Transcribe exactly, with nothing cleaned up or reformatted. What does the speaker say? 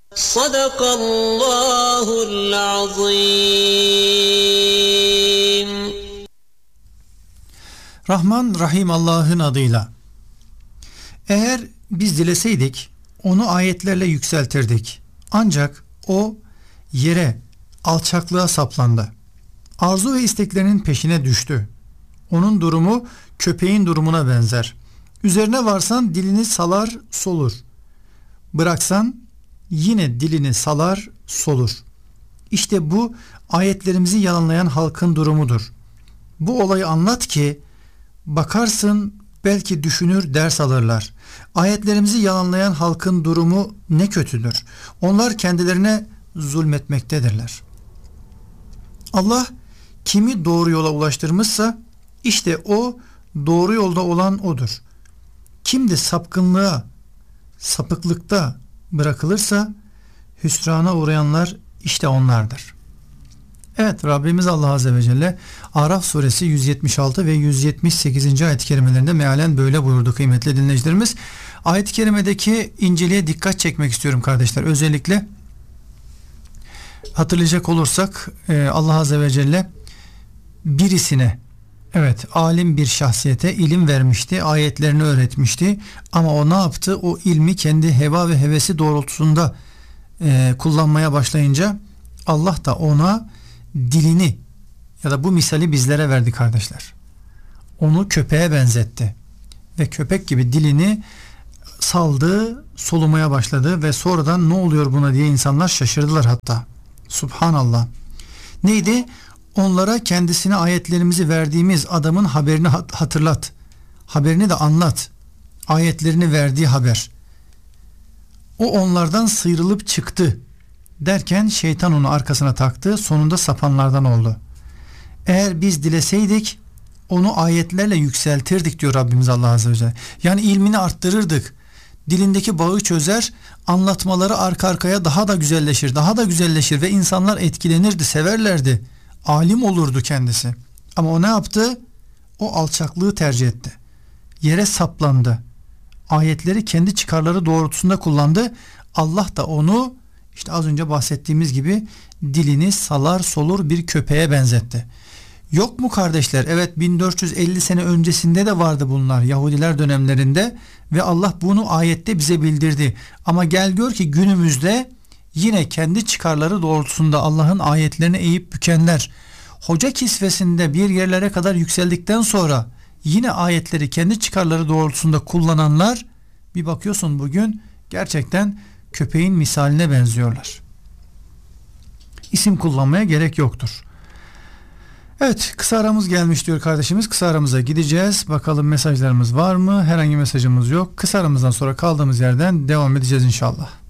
Sadakallahul azim. Rahman Rahim Allah'ın adıyla. Eğer biz dileseydik onu ayetlerle yükseltirdik. Ancak o yere, alçaklığa saplandı. Arzu ve isteklerinin peşine düştü. Onun durumu köpeğin durumuna benzer. Üzerine varsan dilini salar, solur. Bıraksan yine dilini salar, solur. İşte bu ayetlerimizi yalanlayan halkın durumudur. Bu olayı anlat ki bakarsın belki düşünür, ders alırlar. Ayetlerimizi yalanlayan halkın durumu ne kötüdür. Onlar kendilerine zulmetmektedirler. Allah kimi doğru yola ulaştırmışsa işte o doğru yolda olan odur. Kim de sapkınlığa, sapıklıkta bırakılırsa hüsrana uğrayanlar işte onlardır. Evet, Rabbimiz Allah Azze ve Celle Araf suresi yüz yetmiş altı ve yüz yetmiş sekizinci ayet-i kerimelerinde mealen böyle buyurdu kıymetli dinleyicilerimiz. Ayet-i kerimedeki inceliğe dikkat çekmek istiyorum kardeşler. Özellikle hatırlayacak olursak Allah Azze ve Celle birisine, evet, alim bir şahsiyete ilim vermişti, ayetlerini öğretmişti ama o ne yaptı? O ilmi kendi heva ve hevesi doğrultusunda e, kullanmaya başlayınca Allah da ona dilini, ya da bu misali bizlere verdi kardeşler. Onu köpeğe benzetti ve köpek gibi dilini saldı, solumaya başladı ve sonradan ne oluyor buna diye insanlar şaşırdılar hatta. Subhanallah. Neydi? Onlara kendisine ayetlerimizi verdiğimiz adamın haberini hatırlat. Haberini de anlat. Ayetlerini verdiği haber. O onlardan sıyrılıp çıktı derken şeytan onu arkasına taktı. Sonunda sapanlardan oldu. Eğer biz dileseydik onu ayetlerle yükseltirdik diyor Rabbimiz Allah Azze ve Celle. Yani ilmini arttırırdık. Dilindeki bağı çözer, anlatmaları arka arkaya daha da güzelleşir, daha da güzelleşir ve insanlar etkilenirdi, severlerdi. Alim olurdu kendisi. Ama o ne yaptı? O alçaklığı tercih etti. Yere saplandı. Ayetleri kendi çıkarları doğrultusunda kullandı. Allah da onu işte az önce bahsettiğimiz gibi dilini salar solur bir köpeğe benzetti. Yok mu kardeşler? Evet, bin dört yüz elli sene öncesinde de vardı bunlar, Yahudiler dönemlerinde, ve Allah bunu ayette bize bildirdi. Ama gel gör ki günümüzde yine kendi çıkarları doğrultusunda Allah'ın ayetlerini eğip bükenler, hoca kisvesinde bir yerlere kadar yükseldikten sonra yine ayetleri kendi çıkarları doğrultusunda kullananlar, bir bakıyorsun bugün gerçekten köpeğin misaline benziyorlar. İsim kullanmaya gerek yoktur. Evet, kısa aramız gelmiş diyor kardeşimiz. Kısa aramıza gideceğiz. Bakalım mesajlarımız var mı? Herhangi mesajımız yok. Kısa aramızdan sonra kaldığımız yerden devam edeceğiz inşallah.